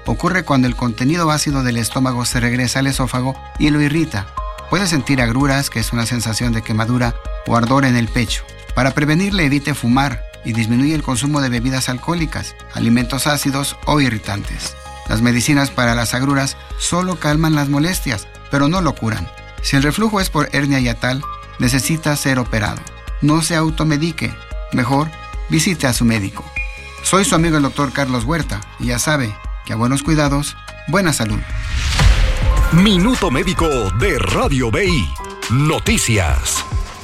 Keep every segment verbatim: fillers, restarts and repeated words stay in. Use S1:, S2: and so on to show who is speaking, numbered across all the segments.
S1: ocurre cuando el contenido ácido del estómago se regresa al esófago y lo irrita. Puede sentir agruras, que es una sensación de quemadura o ardor en el pecho. Para prevenirle, evite fumar y disminuye el consumo de bebidas alcohólicas, alimentos ácidos o irritantes. Las medicinas para las agruras solo calman las molestias, pero no lo curan. Si el reflujo es por hernia hiatal, necesita ser operado. No se automedique. Mejor, visite a su médico. Soy su amigo el doctor Carlos Huerta y ya sabe que a buenos cuidados, buena salud.
S2: Minuto Médico de Radio B I. Noticias.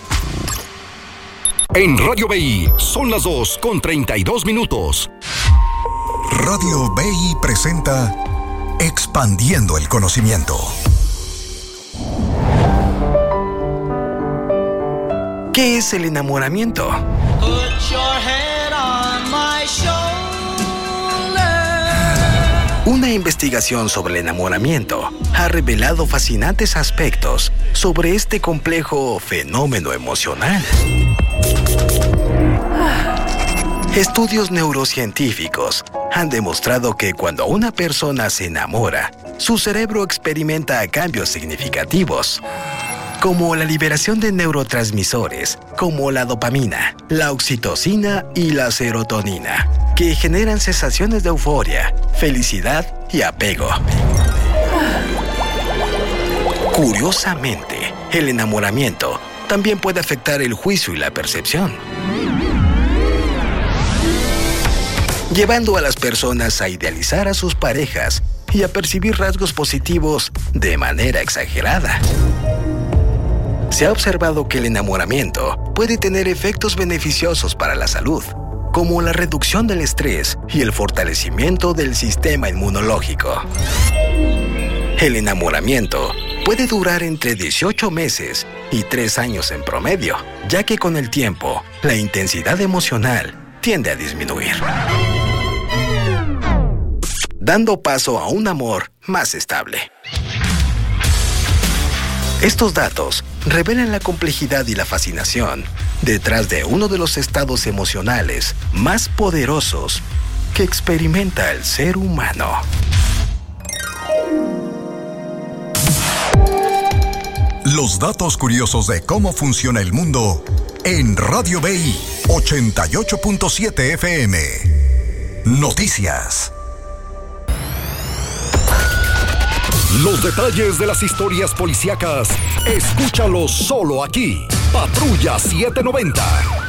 S2: En Radio B I son las dos con treinta y dos minutos.
S3: Radio B I presenta Expandiendo el Conocimiento.
S4: ¿Qué es el enamoramiento? Una investigación sobre el enamoramiento ha revelado fascinantes aspectos sobre este complejo fenómeno emocional. Estudios neurocientíficos han demostrado que cuando una persona se enamora, su cerebro experimenta cambios significativos, como la liberación de neurotransmisores, como la dopamina, la oxitocina y la serotonina, que generan sensaciones de euforia, felicidad y apego. Curiosamente, el enamoramiento también puede afectar el juicio y la percepción, llevando a las personas a idealizar a sus parejas y a percibir rasgos positivos de manera exagerada. Se ha observado que el enamoramiento puede tener efectos beneficiosos para la salud, como la reducción del estrés y el fortalecimiento del sistema inmunológico. El enamoramiento puede durar entre dieciocho meses y tres años en promedio, ya que con el tiempo, la intensidad emocional tiende a disminuir, dando paso a un amor más estable. Estos datos revelan la complejidad y la fascinación detrás de uno de los estados emocionales más poderosos que experimenta el ser humano.
S3: Los datos curiosos de cómo funciona el mundo en Radio B I ochenta y ocho punto siete F M. Noticias.
S2: Los detalles de las historias policíacas, escúchalos solo aquí. Patrulla setecientos noventa.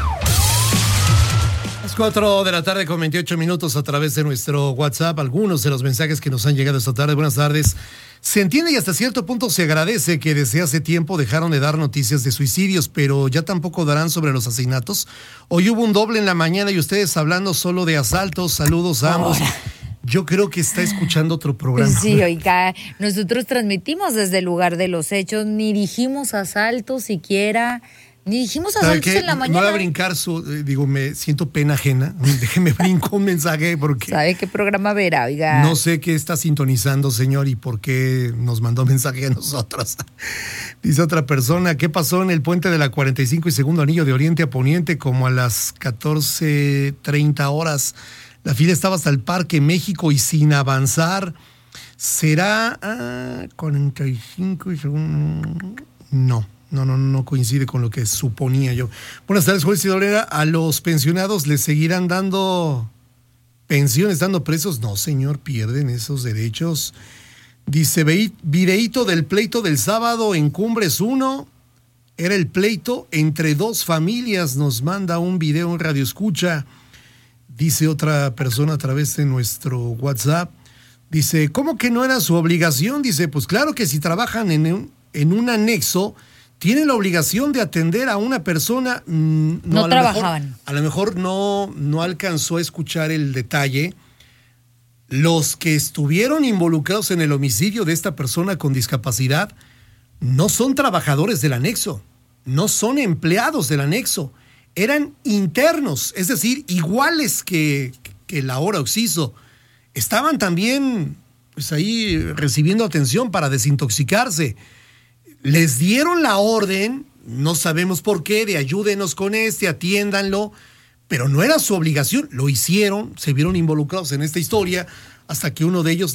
S5: Las cuatro de la tarde con veintiocho minutos a través de nuestro WhatsApp. Algunos de los mensajes que nos han llegado esta tarde. Buenas tardes. Se entiende y hasta cierto punto se agradece que desde hace tiempo dejaron de dar noticias de suicidios, pero ya tampoco darán sobre los asesinatos. Hoy hubo un doble en la mañana y ustedes hablando solo de asaltos. Saludos a ambos. Oh. Yo creo que está escuchando otro programa.
S6: Sí, oiga, nosotros transmitimos desde el lugar de los hechos, ni dijimos asaltos siquiera, ni dijimos asaltos en la mañana.
S5: No voy a brincar, su, eh, digo, me siento pena ajena, déjeme brinco un mensaje porque...
S6: ¿Sabe qué programa verá, oiga?
S5: No sé qué está sintonizando, señor, y por qué nos mandó mensaje a nosotros. Dice otra persona, ¿qué pasó en el puente de la cuarenta y cinco y segundo anillo de Oriente a Poniente como a las catorce treinta horas? La fila estaba hasta el Parque México y sin avanzar. ¿Será ah, cuarenta y cinco y segundo? No, no, no, no coincide con lo que suponía yo. Buenas tardes, juez Sidorera. ¿A los pensionados les seguirán dando pensiones, dando presos? No, señor, pierden esos derechos. Dice, videíto del pleito del sábado en Cumbres uno. Era el pleito entre dos familias. Nos manda un video en Radio Escucha. Dice otra persona a través de nuestro WhatsApp, dice, ¿cómo que no era su obligación? Dice, pues claro que si trabajan en un, en un anexo, tienen la obligación de atender a una persona. Mmm, no,
S6: no a trabajaban.
S5: Mejor, a lo mejor no, no alcanzó a escuchar el detalle. Los que estuvieron involucrados en el homicidio de esta persona con discapacidad no son trabajadores del anexo, no son empleados del anexo. Eran internos, es decir, iguales que, que la hora Oxiso. Estaban también pues, ahí recibiendo atención para desintoxicarse. Les dieron la orden, no sabemos por qué, de ayúdenos con este, atiéndanlo, pero no era su obligación. Lo hicieron, se vieron involucrados en esta historia hasta que uno de ellos